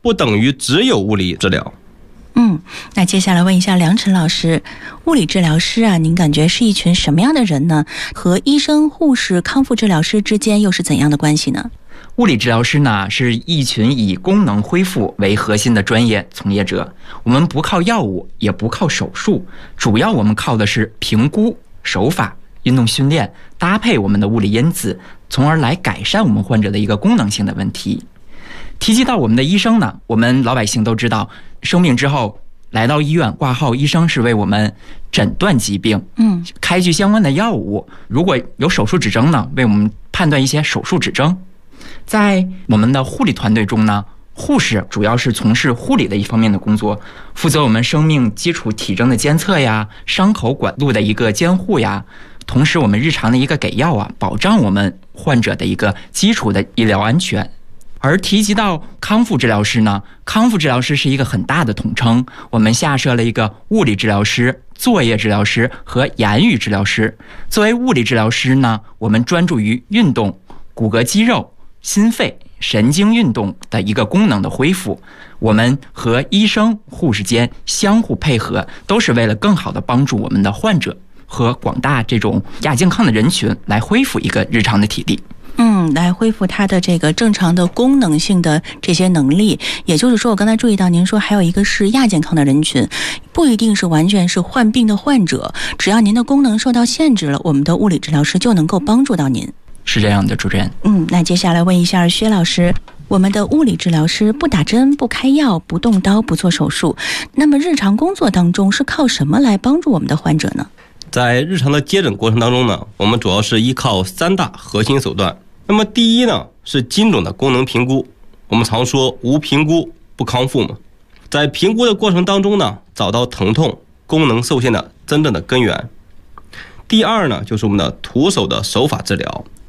不等于只有物理治疗。 那接下来问一下梁晨老师，物理治疗师啊，您感觉是一群什么样的人呢？和医生、护士、康复治疗师之间又是怎样的关系呢？ 物理治疗师呢，是一群以功能恢复为核心的专业从业者。我们不靠药物，也不靠手术，主要我们靠的是评估、手法、运动训练，搭配我们的物理因子，从而来改善我们患者的一个功能性的问题。提及到我们的医生呢，我们老百姓都知道，生病之后来到医院挂号，医生是为我们诊断疾病，开具相关的药物。如果有手术指征呢，为我们判断一些手术指征。在我们的护理团队中呢，护士主要是从事护理的一方面的工作，负责我们生命基础体征的监测呀，伤口管路的一个监护呀，同时我们日常的一个给药啊，保障我们患者的一个基础的医疗安全。而提及到康复治疗师呢，康复治疗师是一个很大的统称，我们下设了一个物理治疗师、作业治疗师和言语治疗师。作为物理治疗师呢，我们专注于运动、骨骼肌肉、心肺、神经运动的一个功能的恢复。我们和医生、护士间相互配合，都是为了更好的帮助我们的患者和广大这种亚健康的人群来恢复一个日常的体力。 来恢复它的这个正常的功能性的这些能力。也就是说，我刚才注意到您说还有一个是亚健康的人群，不一定是完全是患病的患者，只要您的功能受到限制了，我们的物理治疗师就能够帮助到您。 是这样的，主持人。 那接下来问一下薛老师，我们的物理治疗师不打针、不开药、不动刀、不做手术，那么日常工作当中是靠什么来帮助我们的患者呢？ 在日常的接诊过程当中呢，我们主要是依靠3大核心手段。那么第一呢，是精准的功能评估。我们常说无评估不康复嘛。在评估的过程当中呢，找到疼痛、功能受限的真正的根源。第二呢，就是我们的徒手的手法治疗，